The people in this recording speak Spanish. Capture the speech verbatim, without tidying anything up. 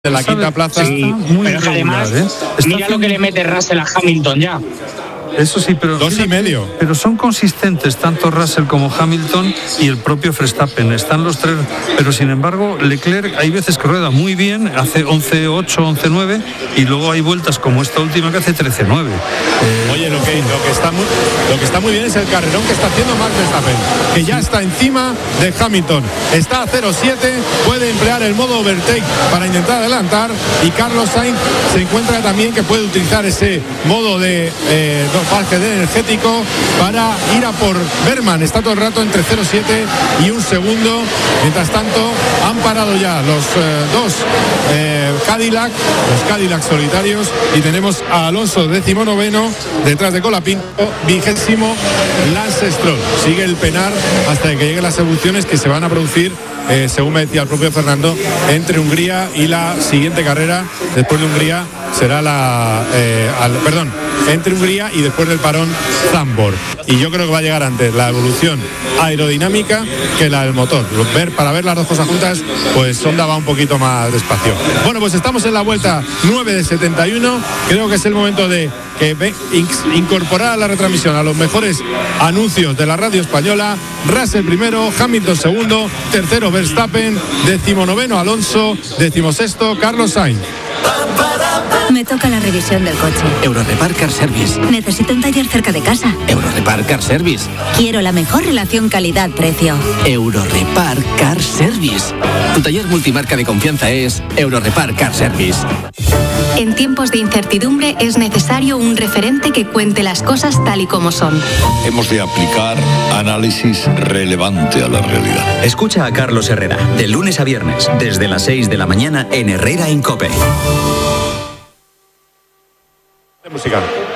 En la quinta plaza. Sí, muy pero es que además, ¿eh? mira lo que le mete Russell a Hamilton ya. Eso sí, pero dos y medio. Pero son consistentes tanto Russell como Hamilton y el propio Verstappen. Están los tres, pero sin embargo Leclerc hay veces que rueda muy bien, hace once ocho, once nueve y luego hay vueltas como esta última que hace trece nueve. Eh, Oye, lo que, lo, que está muy, lo que está muy bien es el carrerón que está haciendo Max Verstappen, que ya está encima de Hamilton. Está a cero siete, puede emplear el modo overtake para intentar adelantar y Carlos Sainz se encuentra también que puede utilizar ese modo de eh, parque de energético para ir a por Berman. Está todo el rato entre cero siete y un segundo. Mientras tanto han parado ya los eh, dos eh, Cadillac, los Cadillac solitarios, y tenemos a Alonso decimonoveno, detrás de Colapinto, vigésimo Lance Stroll. Sigue el penar hasta que lleguen las evoluciones que se van a producir, eh, según me decía el propio Fernando, entre Hungría y la siguiente carrera. Después de Hungría será la eh, al, perdón, entre Hungría y después del parón Zandvoort. Y yo creo que va a llegar antes la evolución aerodinámica que la del motor. Ver, para ver las dos cosas juntas, pues Honda va un poquito más despacio. Bueno, pues estamos en la vuelta nueve de setenta y uno. Creo que es el momento de que ve, incorporar a la retransmisión a los mejores anuncios de la radio española. Russell primero, Hamilton segundo, tercero Verstappen, decimonoveno Alonso, decimosexto Carlos Sainz. Me toca la revisión del coche. Eurorepar Car Service. Necesito un taller cerca de casa. Eurorepar Car Service. Quiero la mejor relación calidad-precio. Eurorepar Car Service. Tu taller multimarca de confianza es Eurorepar Car Service. En tiempos de incertidumbre es necesario un referente que cuente las cosas tal y como son. Hemos de aplicar análisis relevante a la realidad. Escucha a Carlos Herrera, de lunes a viernes, desde las seis de la mañana en Herrera en COPE. Música.